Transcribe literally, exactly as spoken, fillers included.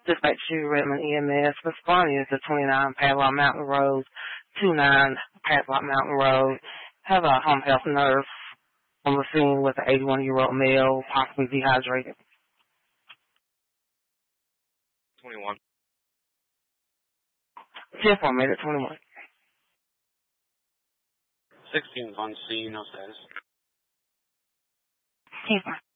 Dispatch to Redmond E M S. Responding to twenty-nine Padlock Mountain Road, two nine Padlock Mountain Road. Have a home health nurse on the scene with an eighty-one-year-old male, possibly dehydrated. twenty-one. ten four minute, twenty-one. sixteen on scene, no status. ten four.